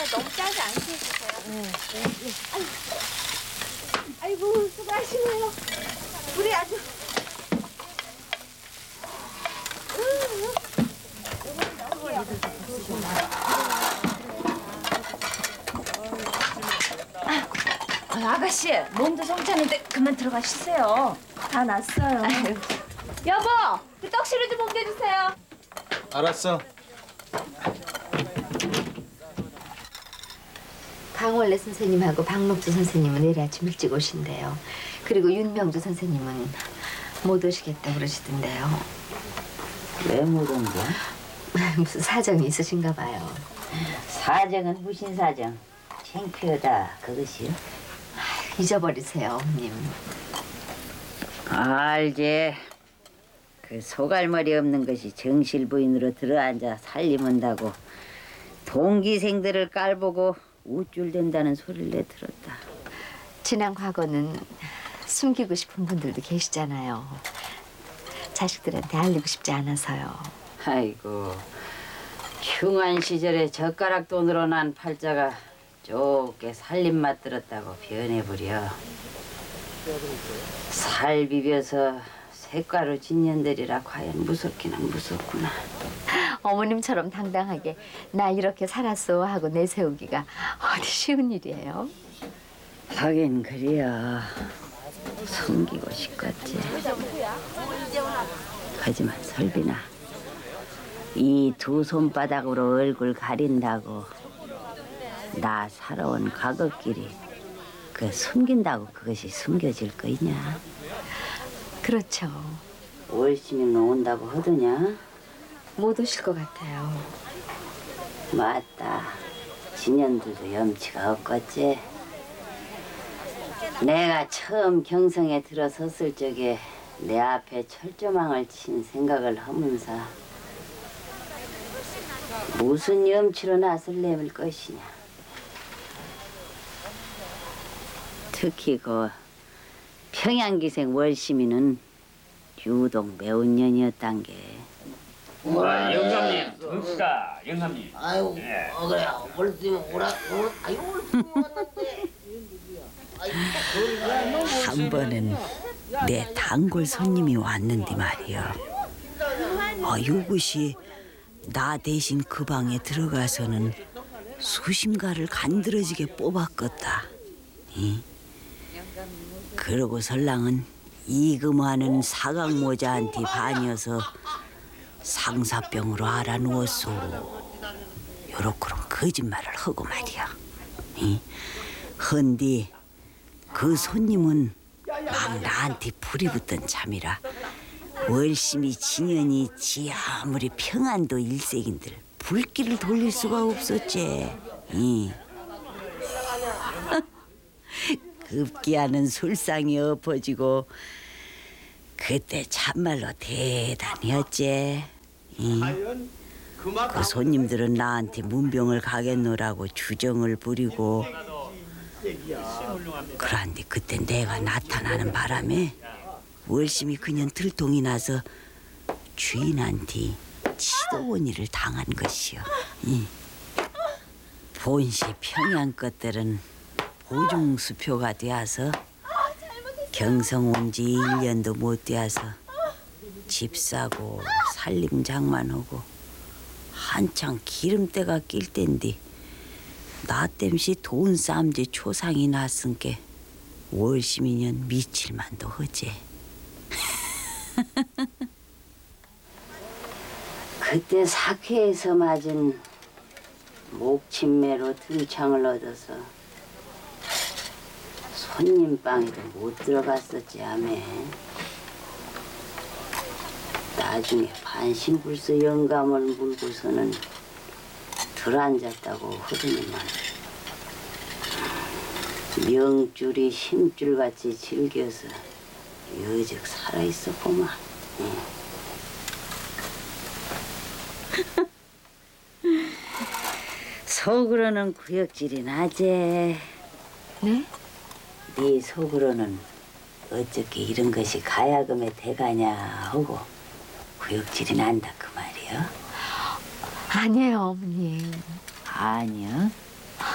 너무 짜지 않게 해주세요. 아이고, 수고하시네요. 우리 아주. 아가씨, 몸도 성찬인데 그만 들어가시세요. 다 났어요. 여보, 그 떡시루 좀 옮겨주세요. 알았어. 강원래 선생님하고 박록주 선생님은 내일 아침 일찍 오신대요. 그리고 윤명주 선생님은 못 오시겠다 그러시던데요. 왜 못 온 거야? 무슨 사정이 있으신가 봐요. 사정은 무슨 사정? 창피하다 그것이요? 잊어버리세요, 어머님. 알지. 그 소갈머리 없는 것이 정실부인으로 들어앉아 살림한다고 동기생들을 깔보고 우쭐댄다는 소리를 내 들었다. 지난 과거는 숨기고 싶은 분들도 계시잖아요. 자식들한테 알리고 싶지 않아서요. 아이고, 흉한 시절에 젓가락 돈으로 난 팔자가 좁게 살림맛 들었다고 변해버려. 살 비벼서 색가루 진년들이라 과연 무섭기는 무섭구나. 어머님처럼 당당하게 나 이렇게 살았어 하고 내세우기가 어디 쉬운 일이에요? 하긴 그래야 숨기고 싶겠지. 하지만 설비나 이 두 손바닥으로 얼굴 가린다고 나 살아온 과거끼리 그 숨긴다고 그것이 숨겨질 거 있냐? 그렇죠. 월심이는 온다고 하더냐? 못 오실 것 같아요. 맞다. 진년들도 염치가 없겠지. 내가 처음 경성에 들어섰을 적에 내 앞에 철조망을 친 생각을 하면서 무슨 염치로 낯을 내밀 것이냐. 특히 그 평양기생 월시민은 유독 매운 년이었단 게. 아, 영감님, 정씨가 영감님. 아유, 예. 그래. 월등히 아유, 월등히 왔는데. 한 번은 내 단골 손님이 왔는데 말이야. 요것이 나 대신 그 방에 들어가서는 수심가를 간드러지게 뽑았겠다. 이? 그러고 설랑은 이금하는 사각모자한테 반여서 상사병으로 알아누웠소. 요렇게런 거짓말을 하고 말이야. 이? 헌디 그 손님은 막 나한테 불이 붙던 참이라 월심이 진연이 지 아무리 평안도 일색인들 불길을 돌릴 수가 없었지. 이. 급기야는 술상이 엎어지고 그때 참말로 대단했지. 이. 그 손님들은 나한테 문병을 가겠노라고 주정을 부리고 그런데 그때 내가 나타나는 바람에 월심이 그냥 들통이 나서 주인한테 치도원이를 당한 것이요. 본시 평양 것들은 보증수표가 되어서 경성 온 지 1년도 못 되어서 집 사고 살림 장만하고 한창 기름때가 낄 땐데 나 땜시 돈 쌈지 초상이 났은께 월심이년 미칠만도 하지. 그때 사회에서 맞은 목침매로 등창을 얻어서 손님 방에도 못 들어갔었지 아메. 나중에 반신불수 영감을 물고서는 들어앉았다고 하더니만 명줄이 힘줄같이 즐겨서 여적 살아있었구만. 속으로는 구역질이 나지. 네? 네 속으로는 어떻게 이런 것이 가야금의 대가냐 하고 구역질이 난다 그 말이야. 아니에요, 어머님. 아니요.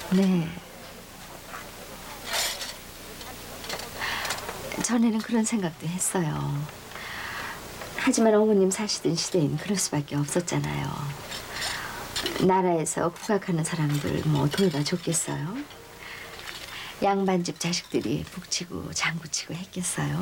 네. 전에는 그런 생각도 했어요. 하지만 어머님 사시던 시대엔 그럴 수밖에 없었잖아요. 나라에서 국악하는 사람들 뭐 도에다 줬겠어요? 양반집 자식들이 북치고 장구치고 했겠어요?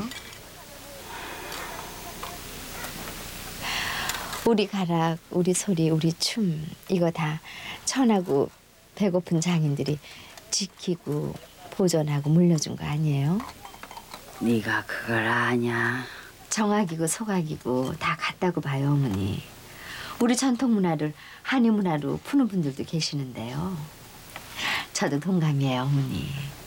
우리 가락, 우리 소리, 우리 춤 이거 다 천하고 배고픈 장인들이 지키고 보존하고 물려준 거 아니에요? 네가 그걸 아냐? 정악이고 속악이고 다 같다고 봐요, 어머니. 우리 전통 문화를 한의 문화로 푸는 분들도 계시는데요. 저도 동감이에요, 어머니.